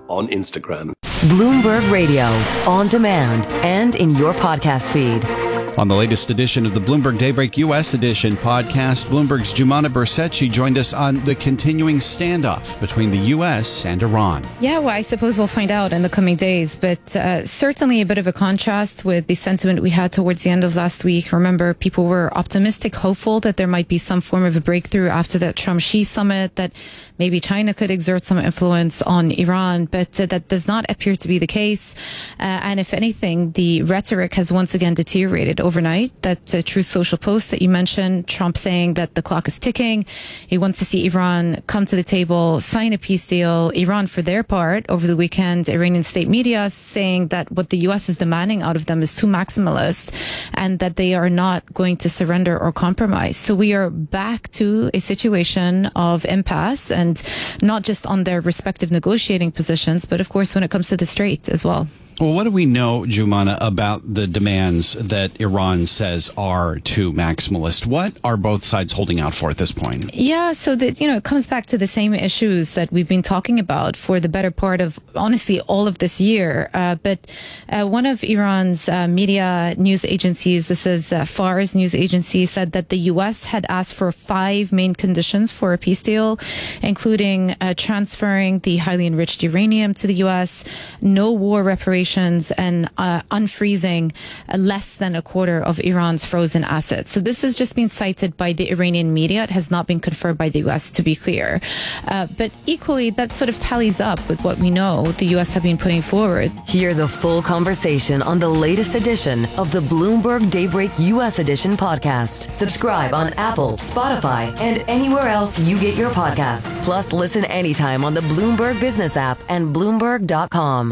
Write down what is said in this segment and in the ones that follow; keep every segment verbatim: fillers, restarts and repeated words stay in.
on Instagram. Bloomberg Radio, on demand and in your podcast feed. On the latest edition of the Bloomberg Daybreak U S Edition podcast, Bloomberg's Jumana Bersetchi joined us on the continuing standoff between the U S and Iran. Yeah, well, I suppose we'll find out in the coming days, but uh, certainly a bit of a contrast with the sentiment we had towards the end of last week. Remember, people were optimistic, hopeful that there might be some form of a breakthrough after that Trump-Xi summit, that maybe China could exert some influence on Iran, but uh, that does not appear to be the case. Uh, and if anything, the rhetoric has once again deteriorated overnight. That uh, Truth Social post that you mentioned, Trump saying that the clock is ticking. He wants to see Iran come to the table, sign a peace deal. Iran, for their part, over the weekend, Iranian state media saying that what the U S is demanding out of them is too maximalist and that they are not going to surrender or compromise. So we are back to a situation of impasse, and not just on their respective negotiating positions, but of course when it comes to the Strait as well. Well, what do we know, Jumana, about the demands that Iran says are too maximalist? What are both sides holding out for at this point? Yeah, so that, you know, it comes back to the same issues that we've been talking about for the better part of, honestly, all of this year. Uh, but uh, one of Iran's uh, media news agencies, this is uh, Fars news agency, said that the U S had asked for five main conditions for a peace deal, including uh, transferring the highly enriched uranium to the U S, no war reparations, and uh, unfreezing uh, less than a quarter of Iran's frozen assets. So this has just been cited by the Iranian media. It has not been confirmed by the U S, to be clear. Uh, but equally, that sort of tallies up with what we know the U S have been putting forward. Hear the full conversation on the latest edition of the Bloomberg Daybreak U S Edition podcast. Subscribe on Apple, Spotify, and anywhere else you get your podcasts. Plus, listen anytime on the Bloomberg Business app and Bloomberg dot com.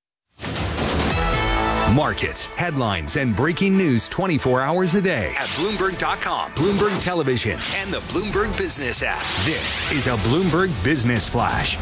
Markets, headlines, and breaking news twenty-four hours a day at Bloomberg dot com, Bloomberg Television, and the Bloomberg Business app. This is a Bloomberg Business Flash.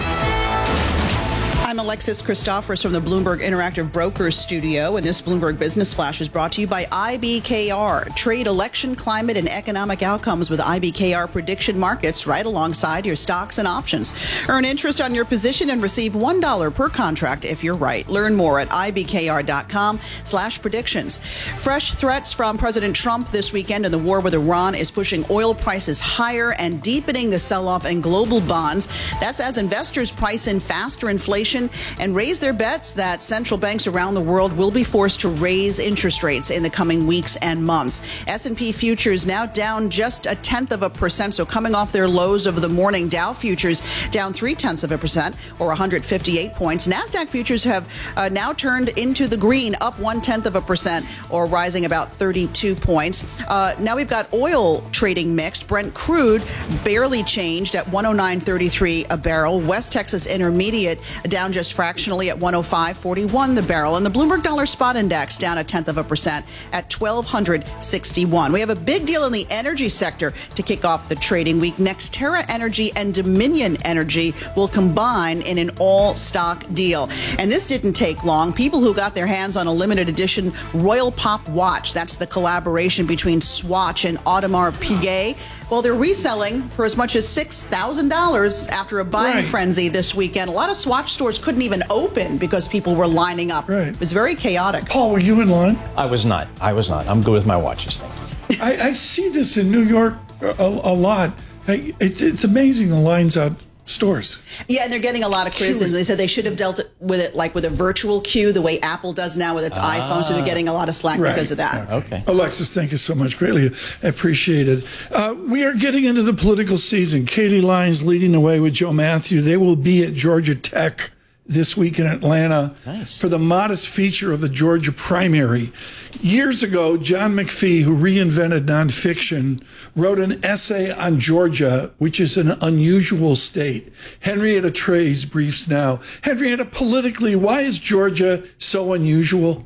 I'm Alexis Christophorous from the Bloomberg Interactive Brokers Studio, and this Bloomberg Business Flash is brought to you by I B K R. Trade election, climate, and economic outcomes with I B K R prediction markets right alongside your stocks and options. Earn interest on your position and receive one dollar per contract if you're right. Learn more at I B K R dot com slash predictions. Fresh threats from President Trump this weekend, and the war with Iran is pushing oil prices higher and deepening the sell-off in global bonds. That's as investors price in faster inflation and raise their bets that central banks around the world will be forced to raise interest rates in the coming weeks and months. S and P futures now down just a tenth of a percent, so coming off their lows of the morning. Dow futures down three tenths of a percent, or one hundred fifty-eight points. NASDAQ futures have uh, now turned into the green, up one tenth of a percent, or rising about thirty-two points. Uh, now we've got oil trading mixed. Brent crude barely changed at one oh nine thirty-three a barrel. West Texas Intermediate down just fractionally at one oh five forty-one the barrel. And the Bloomberg Dollar Spot Index down a tenth of a percent at twelve sixty-one. We have a big deal in the energy sector to kick off the trading week. NextEra Energy and Dominion Energy will combine in an all-stock deal. And this didn't take long. People who got their hands on a limited edition Royal Pop watch, that's the collaboration between Swatch and Audemars Piguet, well, they're reselling for as much as six thousand dollars after a buying right. frenzy this weekend. A lot of Swatch stores couldn't even open because people were lining up. Right. It was very chaotic. Paul, were you in line? I was not. I was not. I'm good with my watches, thank you. I, I see this in New York a, a lot. It's, it's amazing the lines out stores. Yeah, and they're getting a lot of criticism. They said they should have dealt with it like with a virtual queue, the way Apple does now with its ah. iPhone. So they're getting a lot of slack right. because of that. Okay. Alexis, thank you so much. Greatly appreciated. Uh, we are getting into the political season. Katie Lyons leading the way with Joe Matthew. They will be at Georgia Tech this week in Atlanta nice. for the modest feature of the Georgia primary. Years ago, John McPhee, who reinvented nonfiction, wrote an essay on Georgia, which is an unusual state. Henrietta Trey's briefs now. Henrietta, politically, why is Georgia so unusual?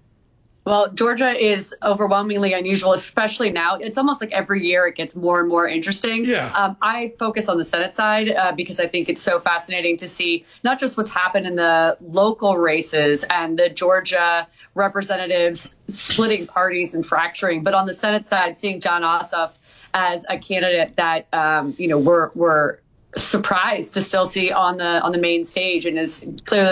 Well, Georgia is overwhelmingly unusual, especially now. It's almost like every year it gets more and more interesting. Yeah. Um, I focus on the Senate side uh, because I think it's so fascinating to see not just what's happened in the local races and the Georgia representatives splitting parties and fracturing, but on the Senate side, seeing Jon Ossoff as a candidate that, um, you know, we're, we're surprised to still see on the on the main stage and is clearly